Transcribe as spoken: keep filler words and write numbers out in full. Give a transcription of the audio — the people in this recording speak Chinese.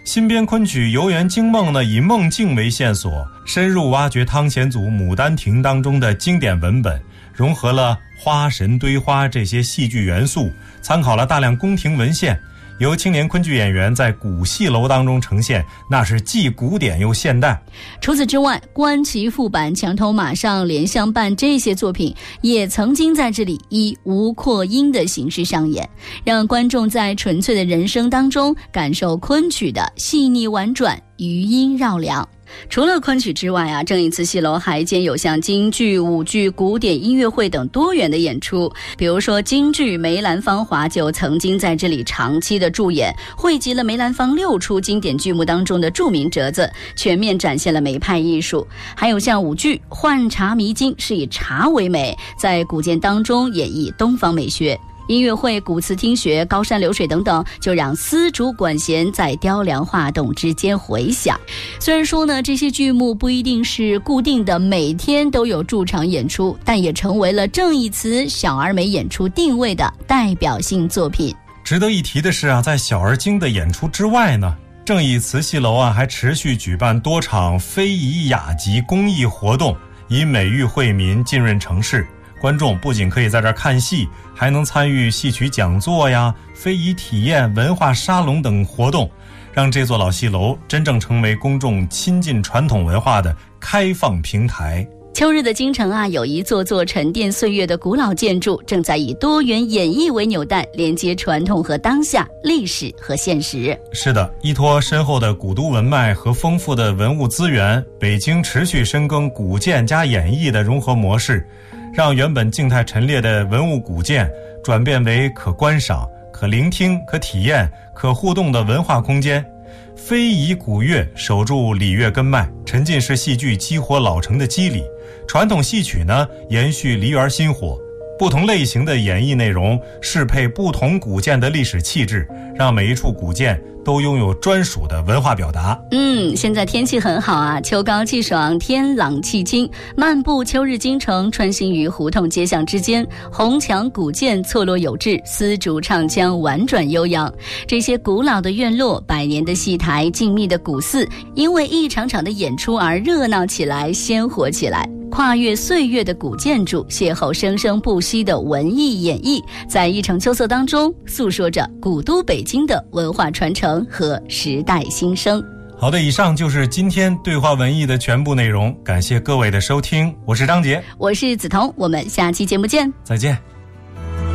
新编昆曲《游园惊梦》呢，以梦境为线索，深入挖掘汤显祖《牡丹亭》当中的经典文本，融合了花神堆花这些戏剧元素，参考了大量宫廷文献，由青年昆剧演员在古戏楼当中呈现，那是既古典又现代。 除此之外，观棋副板、墙头马上、莲香伴这些作品也曾经在这里以无扩音的形式上演，让观众在纯粹的人声当中感受昆曲的细腻婉转、余音绕梁。除了昆曲之外啊，正义祠戏楼还兼有像京剧、舞剧、古典音乐会等多元的演出。比如说京剧《梅兰芳华》就曾经在这里长期的驻演，汇集了梅兰芳六出经典剧目当中的著名折子，全面展现了梅派艺术。还有像舞剧《换茶迷津》是以茶为美，在古剑当中演绎东方美学。音乐会、古词听学、高山流水等等，就让丝竹管弦在雕梁画栋之间回响。虽然说呢，这些剧目不一定是固定的每天都有驻场演出，但也成为了正义祠小而美演出定位的代表性作品。 值得一提的是啊，在小而精的演出之外呢，正义祠戏楼啊还持续举办多场非遗雅集公益活动，以美誉惠民，浸润城市。观众不仅可以在这儿看戏，还能参与戏曲讲座呀、非遗体验、文化沙龙等活动，让这座老戏楼真正成为公众亲近传统文化的开放平台。 秋日的京城啊，有一座座沉淀岁月的古老建筑，正在以多元演绎为纽带，连接传统和当下、历史和现实。 是的，依托深厚的古都文脉和丰富的文物资源，北京持续深耕古建加演绎的融合模式，让原本静态陈列的文物古建转变为可观赏、可聆听、可体验、可互动的文化空间。非遗古乐守住礼乐根脉，沉浸式戏剧激活老成的肌理，传统戏曲呢延续梨园新火，不同类型的演绎内容适配不同古建的历史气质，让每一处古建都拥有专属的文化表达。 嗯，现在天气很好啊，秋高气爽，天朗气清，漫步秋日京城，穿行于胡同街巷之间，红墙古建错落有致，丝竹唱腔婉转悠扬。这些古老的院落、百年的戏台、静谧的古寺，因为一场场的演出而热闹起来，鲜活起来。跨越岁月的古建筑，邂逅生生不息的文艺演绎，在一城秋色当中诉说着古都北京的文化传承和时代新生。 好的，以上就是今天对话文艺的全部内容，感谢各位的收听，我是张杰， 我是梓潼，我们下期节目见， 再见。